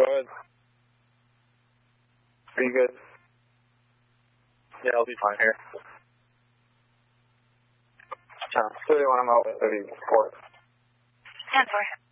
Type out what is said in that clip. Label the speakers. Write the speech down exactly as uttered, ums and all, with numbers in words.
Speaker 1: Go ahead.
Speaker 2: Are you good?
Speaker 1: Yeah, I'll be fine here.
Speaker 2: Uh, thirty-one, I'm out with thirty-four.
Speaker 3: ten four.